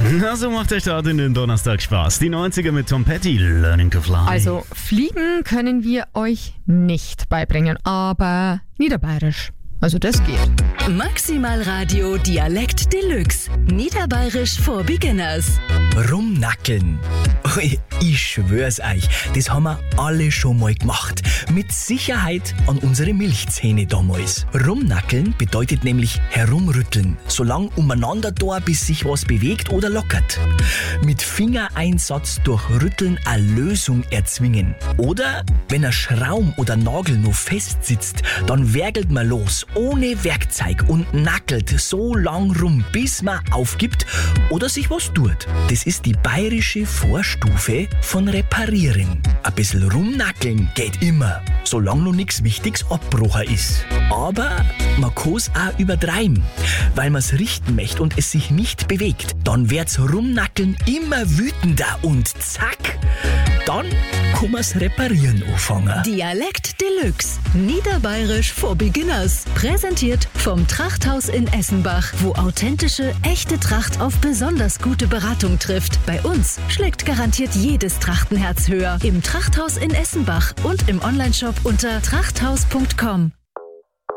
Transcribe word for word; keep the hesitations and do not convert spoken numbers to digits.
Na, so macht der Start in den Donnerstag Spaß. Die neunziger mit Tom Petty, Learning to Fly. Also, fliegen können wir euch nicht beibringen, aber niederbayerisch. Also das geht. Maximal Radio Dialekt Deluxe. Niederbayerisch for Beginners. Rumnackeln. Ich schwör's euch, das haben wir alle schon mal gemacht. Mit Sicherheit an unsere Milchzähne damals. Rumnackeln bedeutet nämlich herumrütteln. So lang umeinander da, bis sich was bewegt oder lockert. Mit Fingereinsatz durch Rütteln eine Lösung erzwingen. Oder wenn ein Schraum oder Nagel nur fest sitzt, dann werkelt man los, ohne Werkzeug und nackelt so lang rum, bis man aufgibt oder sich was tut. Das ist die bayerische Vorstufe von reparieren. Ein bisschen rumnackeln geht immer, solange noch nichts Wichtiges abbrochen ist. Aber man kann es auch übertreiben, weil man es richten möchte und es sich nicht bewegt. Dann wird's Rumnackeln immer wütender und zack, dann kann man es reparieren anfangen. Dialekt Deluxe. Niederbayerisch for Beginners. Präsentiert vom Trachthaus in Essenbach, wo authentische, echte Tracht auf besonders gute Beratung trifft. Bei uns schlägt garantiert jedes Trachtenherz höher. Im Trachthaus in Essenbach und im Onlineshop unter trachthaus punkt com.